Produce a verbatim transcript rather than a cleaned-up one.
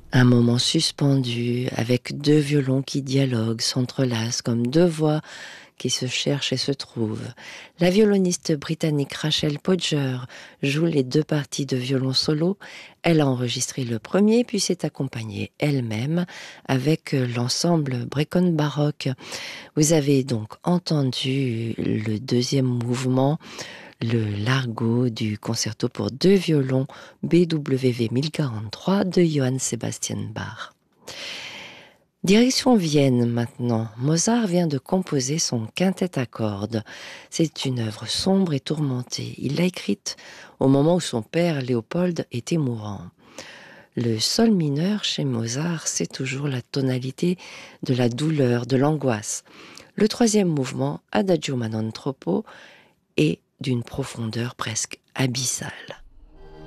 Un moment suspendu, avec deux violons qui dialoguent, s'entrelacent comme deux voix qui se cherchent et se trouvent. La violoniste britannique Rachel Podger joue les deux parties de violon solo. Elle a enregistré le premier, puis s'est accompagnée elle-même avec l'ensemble Brecon Baroque. Vous avez donc entendu le deuxième mouvement, le largo du concerto pour deux violons B W V mille quarante-trois de Johann Sebastian Bach. Direction Vienne maintenant. Mozart vient de composer son quintet à cordes. C'est une œuvre sombre et tourmentée. Il l'a écrite au moment où son père Léopold était mourant. Le sol mineur chez Mozart, c'est toujours la tonalité de la douleur, de l'angoisse. Le troisième mouvement, Adagio ma non troppo, est d'une profondeur presque abyssale.